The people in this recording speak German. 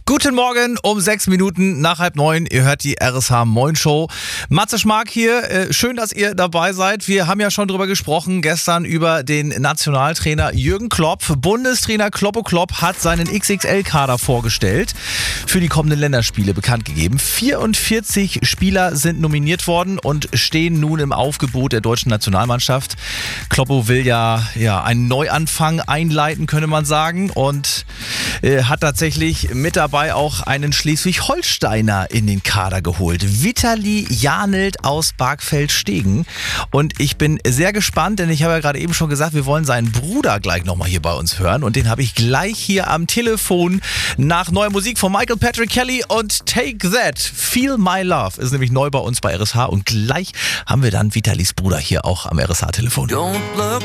Guten Morgen um 6 Minuten nach 8:30. Ihr hört die RSH Moin Show. Matze Schmark hier. Schön, dass ihr dabei seid. Wir haben ja schon drüber gesprochen gestern über den Nationaltrainer Jürgen Klopp. Bundestrainer Kloppo Klopp hat seinen XXL-Kader vorgestellt, für die kommenden Länderspiele bekannt gegeben. 44 Spieler sind nominiert worden und stehen nun im Aufgebot der deutschen Nationalmannschaft. Kloppo will ja einen Neuanfang einleiten, könnte man sagen, und hat tatsächlich mit dabei auch einen Schleswig-Holsteiner in den Kader geholt. Vitali Janelt aus Bargfeld-Stegen. Und ich bin sehr gespannt, denn ich habe ja gerade eben schon gesagt, wir wollen seinen Bruder gleich nochmal hier bei uns hören. Und den habe ich gleich hier am Telefon nach neuer Musik von Michael Patrick Kelly und Take That. Feel My Love ist nämlich neu bei uns bei RSH. Und gleich haben wir dann Vitalis Bruder hier auch am RSH-Telefon. Don't look